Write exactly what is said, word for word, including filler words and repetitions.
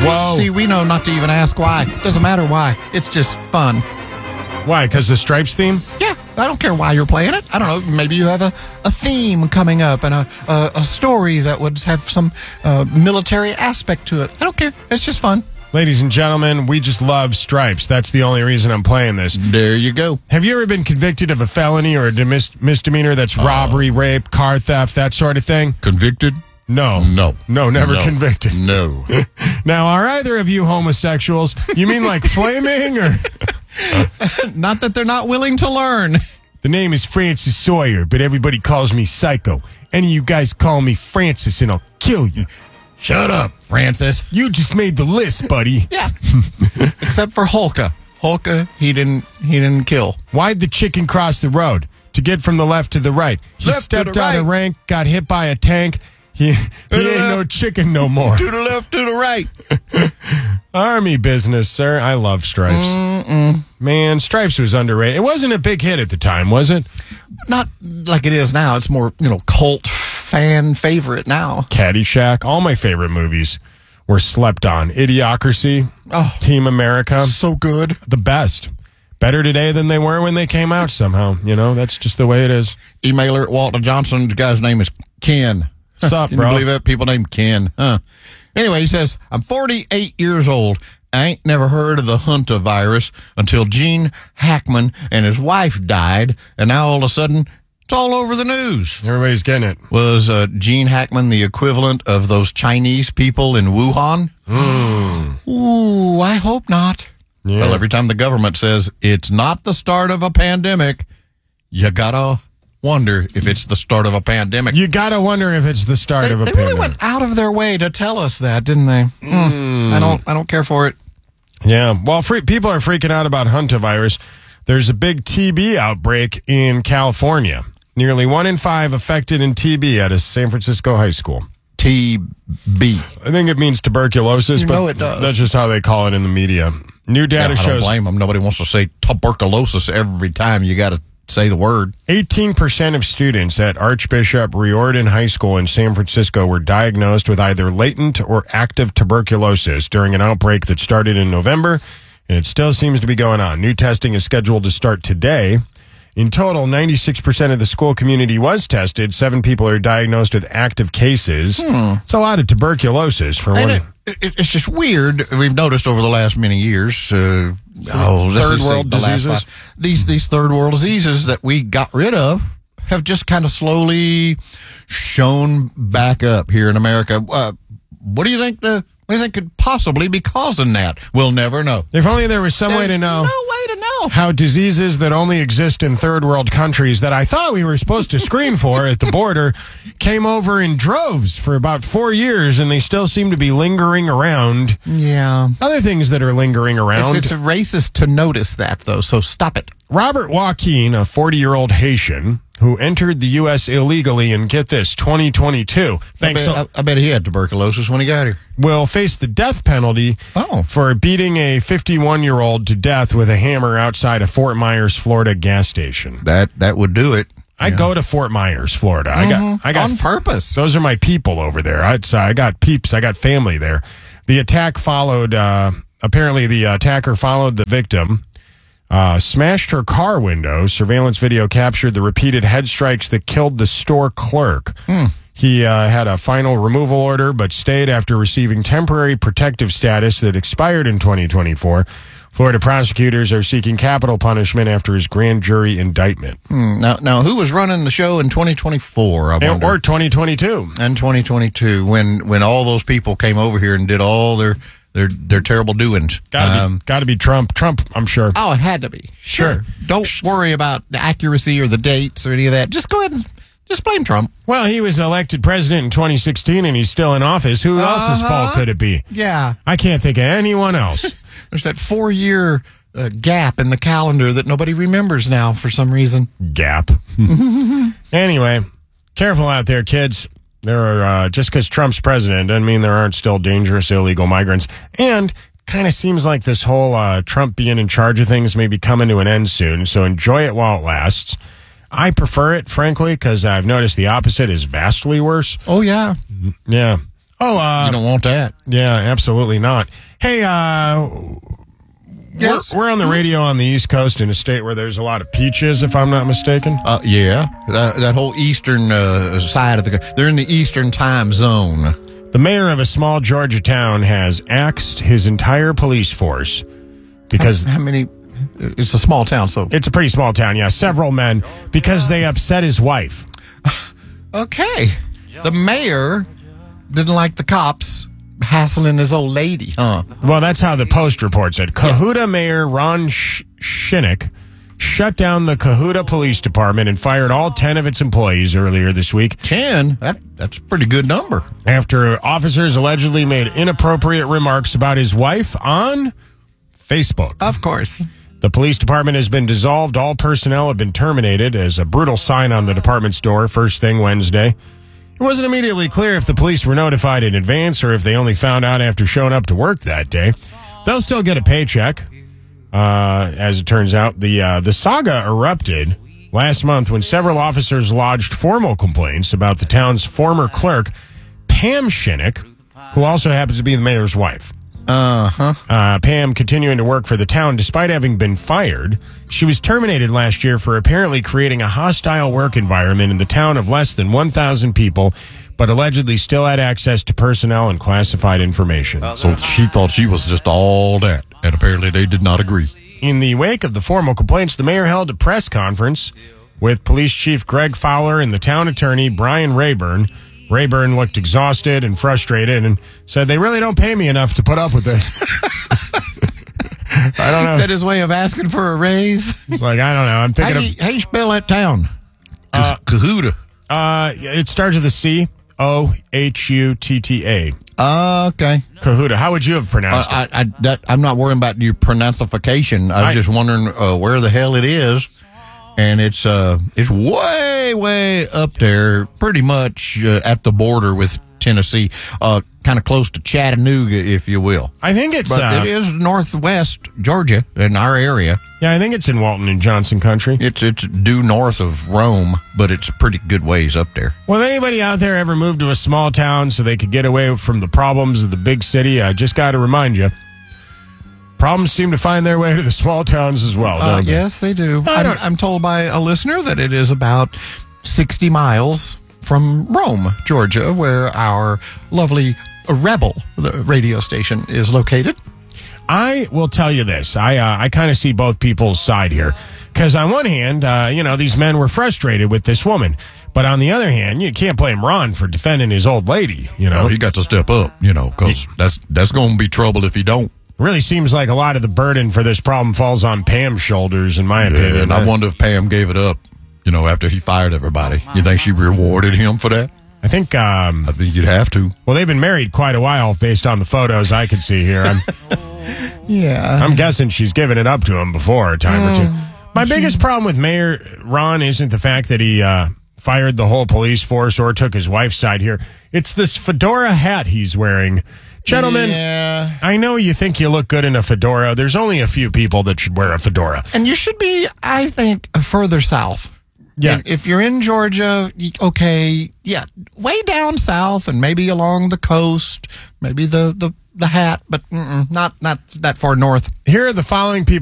Whoa. See, we know not to even ask why. Doesn't matter why. It's just fun. Why? Because the Stripes theme? Yeah, I don't care why you're playing it. I don't know. Maybe you have a, a theme coming up and a, a, a story that would have some uh, military aspect to it. I don't care. It's just fun. Ladies and gentlemen, we just love Stripes. That's the only reason I'm playing this. There you go. Have you ever been convicted of a felony or a demis- misdemeanor that's uh, robbery, rape, car theft, that sort of thing? Convicted? No. No. No, never no. convicted. No. Now, are either of you homosexuals? You mean like flaming or... Not that they're not willing to learn. The name is Francis Sawyer, but everybody calls me Psycho. Any of you guys call me Francis and I'll kill you. Shut up, Francis. You just made the list, buddy. Yeah. Except for Hulka. Hulka, he didn't he didn't kill. Why'd the chicken cross the road? To get from the left to the right. He left stepped right. out of rank, got hit by a tank. He, he ain't no chicken no more. To the left, to the right. Army business, sir. I love Stripes. Mm-mm. Man, Stripes was underrated. It wasn't a big hit at the time, was it? Not like it is now. It's more, you know, cult fan favorite now. Caddyshack. All my favorite movies were slept on. Idiocracy. Oh, Team America. So good. The best. Better today than they were when they came out somehow. You know, that's just the way it is. Emailer at Walter Johnson. The guy's name is Ken. Sup, Can bro? you believe that? People named Ken. Huh. Anyway, he says, I'm forty-eight years old. I ain't never heard of the Hunter virus until Gene Hackman and his wife died, and now all of a sudden, it's all over the news. Everybody's getting it. Was uh, Gene Hackman the equivalent of those Chinese people in Wuhan? Mm. Ooh, I hope not. Yeah. Well, every time the government says it's not the start of a pandemic, you gotta wonder if it's the start of a pandemic. You gotta wonder if it's the start They, of a they pandemic. really went out of their way to tell us that, didn't they? Mm. Mm, I don't. I don't care for it. Yeah. Well, free, people are freaking out about hantavirus. There's a big T B outbreak in California. Nearly one in five affected in T B at a San Francisco high school. T B. I think it means tuberculosis, You but know it does. That's just how they call it in the media. New data Yeah, I shows. don't blame them. Nobody wants to say tuberculosis every time you got to say the word. eighteen percent of students at Archbishop Riordan High School in San Francisco were diagnosed with either latent or active tuberculosis during an outbreak that started in November, and it still seems to be going on. New testing is scheduled to start today. In total, ninety-six percent of the school community was tested. Seven people are diagnosed with active cases. Hmm. It's a lot of tuberculosis for And one. it, it, it's just weird. We've noticed over the last many years. Uh, oh, this Third is world the last diseases? five- These these third world diseases that we got rid of have just kind of slowly shown back up here in America. Uh, what do you think the what do you think could possibly be causing that? We'll never know. If only there was some way to There's know. No way to know. How diseases that only exist in third world countries that I thought we were supposed to screen for at the border came over in droves for about four years, and they still seem to be lingering around. Yeah. Other things that are lingering around. It's, it's a racist to notice that, though, so stop it. Robert Joaquin, a forty-year-old Haitian who entered the U S illegally in, get this, twenty twenty-two. Thanks. I bet, I, I bet he had tuberculosis when he got here. Will face the death penalty Oh. for beating a fifty-one-year-old to death with a hammer outside a Fort Myers, Florida gas station. That that would do it. I Yeah. go to Fort Myers, Florida. I got, I got on purpose. Those are my people over there. I, so I got peeps. I got family there. The attack followed. Uh, apparently, the attacker followed the victim. Uh, smashed her car window. Surveillance video captured the repeated head strikes that killed the store clerk. Hmm. He uh, had a final removal order, but stayed after receiving temporary protective status that expired in twenty twenty-four. Florida prosecutors are seeking capital punishment after his grand jury indictment. Hmm. Now, now, who was running the show in twenty twenty-four? I And, wonder. or twenty twenty-two. And twenty twenty-two, when when all those people came over here and did all their their their terrible doings. Gotta, Um, be, gotta be Trump. Trump, I'm sure. oh, it had to be. Sure. Don't worry about the accuracy or the dates or any of that. Just go ahead and just blame Trump. Well, he was elected president in twenty sixteen, and he's still in office. Who else's Uh-huh. fault could it be? Yeah. I can't think of anyone else. There's that four year uh, gap in the calendar that nobody remembers now for some reason. Gap. Anyway, careful out there, kids. There are uh, just because Trump's president doesn't mean there aren't still dangerous illegal migrants. And kind of seems like this whole uh, Trump being in charge of things may be coming to an end soon. So enjoy it while it lasts. I prefer it, frankly, because I've noticed the opposite is vastly worse. Oh, yeah. Yeah. Oh, uh, You don't want that. yeah, absolutely not. Hey, uh, Yes. we're, we're on the radio on the East Coast in a state where there's a lot of peaches, if I'm not mistaken. Uh, yeah, that, that whole eastern uh, side of the they're in the eastern time zone. The mayor of a small Georgia town has axed his entire police force because How many? It's a small town, so it's a pretty small town, yeah. Several men because they upset his wife. okay. The mayor didn't like the cops hassling his old lady, huh? Well, that's how the Post report said. Cohutta Mayor Ron Sh- Shinnick shut down the Cohutta Police Department and fired all ten of its employees earlier this week Ten. That that's a pretty good number. after officers allegedly made inappropriate remarks about his wife on Facebook. Of course. The police department has been dissolved. All personnel have been terminated as a brutal sign on the department's door first thing Wednesday. It wasn't immediately clear if the police were notified in advance or if they only found out after showing up to work that day. They'll still get a paycheck. Uh, as it turns out, the uh, the saga erupted last month when several officers lodged formal complaints about the town's former clerk, Pam Shinnick, who also happens to be the mayor's wife. Uh-huh. Uh, Pam continuing to work for the town despite having been fired. She was terminated last year for apparently creating a hostile work environment in the town of less than one thousand people, but allegedly still had access to personnel and classified information. So she thought she was just all that, and apparently they did not agree. In the wake of the formal complaints, the mayor held a press conference with Police Chief Greg Fowler and the town attorney, Brian Rayburn. Rayburn looked exhausted and frustrated and said, they really don't pay me enough to put up with this. I don't know. Is that his way of asking for a raise? It's like, I don't know. I'm thinking Hey, of, hey, spell that town. Uh, Cohutta. uh, it starts with a C, O H U T T A. Uh, okay. Cohutta. How would you have Uh, pronounced it? I, I, that, I'm not worrying about your pronunciation. I was I- just wondering uh, where the hell it is. And it's uh, it's way, way up there, pretty much uh, at the border with Tennessee, uh, kind of close to Chattanooga, if you will. I think it's, But uh, it is northwest Georgia in our area. yeah, I think it's in Walton and Johnson country. It's it's due north of Rome, but it's a pretty good ways up there. Well, if anybody out there ever moved to a small town so they could get away from the problems of the big city, I just got to remind you, problems seem to find their way to the small towns as well, Uh, don't they? yes, they do. I I'm, don't- I'm told by a listener that it is about sixty miles from Rome, Georgia, where our lovely Rebel, the radio station, is located. I will tell you this. I uh, I kind of see both people's side here. Because on one hand, uh, you know, these men were frustrated with this woman. But on the other hand, you can't blame Ron for defending his old lady, you know. Oh, he got to step up, you know, because that's, that's going to be trouble if he don't. Really seems like a lot of the burden for this problem falls on Pam's shoulders, in my opinion. Yeah, and I wonder if Pam gave it up, you know, after he fired everybody. You think she rewarded him for that? I think, um, I think you'd have to. well, they've been married quite a while based on the photos I could see here. I'm, Yeah. I'm guessing she's given it up to him before a time or two. My biggest problem with Mayor Ron isn't the fact that he uh, fired the whole police force or took his wife's side here. It's this fedora hat he's wearing. Gentlemen, Yeah. I know you think you look good in a fedora. There's only a few people that should wear a fedora. And you should be, I think, further south. Yeah. And if you're in Georgia, y- okay, yeah, way down south and maybe along the coast, maybe the, the, the hat, but mm-mm, not not that far north. Here are the following people